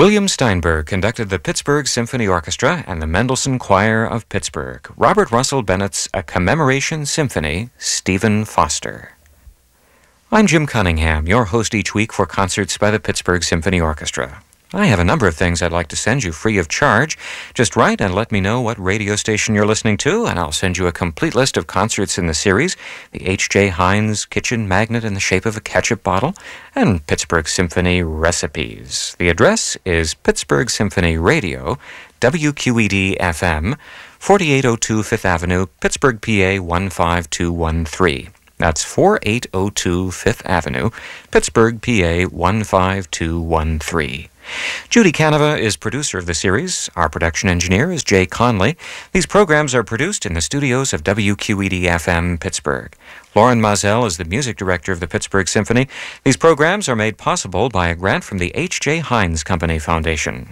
William Steinberg conducted the Pittsburgh Symphony Orchestra and the Mendelssohn Choir of Pittsburgh. Robert Russell Bennett's A Commemoration Symphony, Stephen Foster. I'm Jim Cunningham, your host each week for concerts by the Pittsburgh Symphony Orchestra. I have a number of things I'd like to send you free of charge. Just write and let me know what radio station you're listening to, and I'll send you a complete list of concerts in the series, the H.J. Heinz kitchen magnet in the shape of a ketchup bottle, and Pittsburgh Symphony recipes. The address is Pittsburgh Symphony Radio, WQED-FM, 4802 Fifth Avenue, Pittsburgh, PA 15213. That's 4802 Fifth Avenue, Pittsburgh, PA 15213. Judy Canova is producer of the series. Our production engineer is Jay Conley. These programs are produced in the studios of WQED-FM Pittsburgh. Lauren Mazel is the music director of the Pittsburgh Symphony. These programs are made possible by a grant from the H.J. Heinz Company Foundation.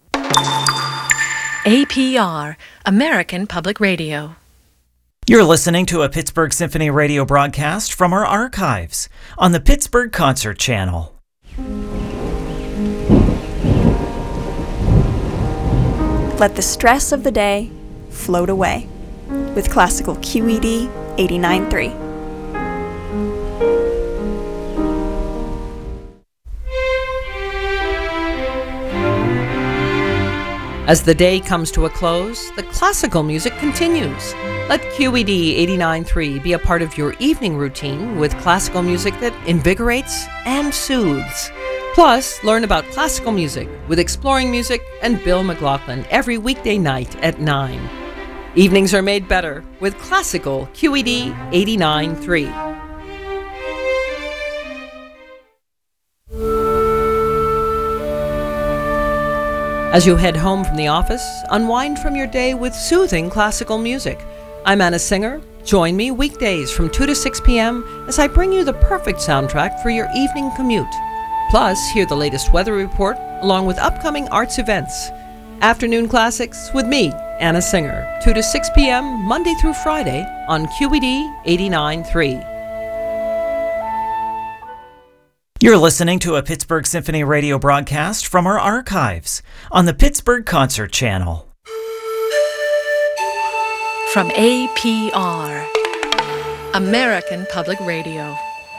APR, American Public Radio. You're listening to a Pittsburgh Symphony radio broadcast from our archives on the Pittsburgh Concert Channel. Let the stress of the day float away with classical QED 89.3. As the day comes to a close, the classical music continues. Let QED 89.3 be a part of your evening routine with classical music that invigorates and soothes. Plus, learn about classical music with Exploring Music and Bill McLaughlin every weekday night at 9. Evenings are made better with classical QED 89.3. As you head home from the office, unwind from your day with soothing classical music. I'm Anna Singer. Join me weekdays from 2 to 6 p.m. as I bring you the perfect soundtrack for your evening commute. Plus, hear the latest weather report along with upcoming arts events. Afternoon Classics with me, Anna Singer, 2 to 6 p.m. Monday through Friday on QED 89.3. You're listening to a Pittsburgh Symphony radio broadcast from our archives on the Pittsburgh Concert Channel. From APR, American Public Radio.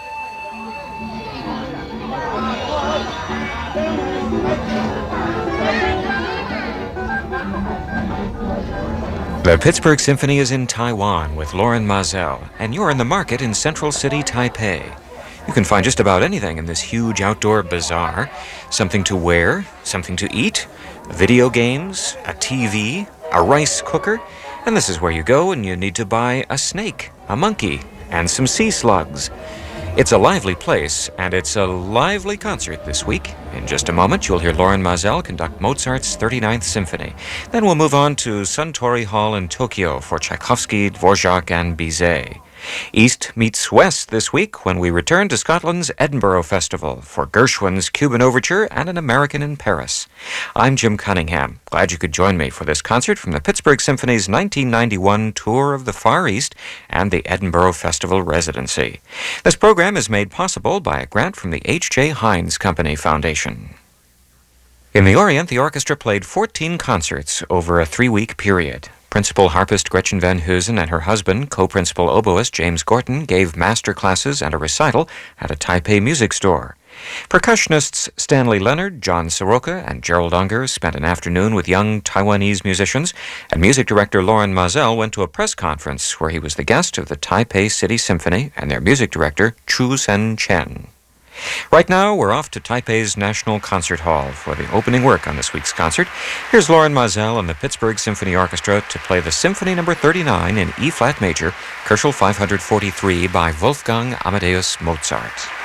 The Pittsburgh Symphony is in Taiwan with Lauren Mazel, and you're in the market in Central City, Taipei. You can find just about anything in this huge outdoor bazaar. Something to wear, something to eat, video games, a TV, a rice cooker, and this is where you go and you need to buy a snake, a monkey, and some sea slugs. It's a lively place, and it's a lively concert this week. In just a moment, you'll hear Lauren Mazel conduct Mozart's 39th Symphony. Then we'll move on to Suntory Hall in Tokyo for Tchaikovsky, Dvorak, and Bizet. East meets West this week when we return to Scotland's Edinburgh Festival for Gershwin's Cuban Overture and An American in Paris. I'm Jim Cunningham. Glad you could join me for this concert from the Pittsburgh Symphony's 1991 Tour of the Far East and the Edinburgh Festival Residency. This program is made possible by a grant from the H.J. Heinz Company Foundation. In the Orient, the orchestra played 14 concerts over a 3-week period. Principal harpist Gretchen Van Heusen and her husband, co-principal oboist James Gorton, gave master classes and a recital at a Taipei music store. Percussionists Stanley Leonard, John Soroka, and Gerald Unger spent an afternoon with young Taiwanese musicians, and music director Lauren Mazel went to a press conference where he was the guest of the Taipei City Symphony and their music director, Chu Sen Chen. Right now, we're off to Taipei's National Concert Hall for the opening work on this week's concert. Here's Lauren Mazel and the Pittsburgh Symphony Orchestra to play the Symphony No. 39 in E-flat major, Köchel 543 by Wolfgang Amadeus Mozart.